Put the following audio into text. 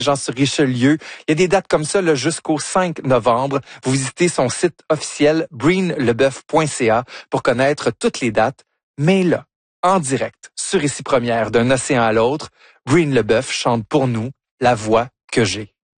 Jean sur Richelieu. Il y a des dates comme ça là, jusqu'au 5 novembre. Vous visitez son site officiel breenleboeuf.ca pour connaître toutes les dates. Mais là, en direct, sur Ici Première, d'un océan à l'autre, Breen Leboeuf chante pour nous La voix que j'ai.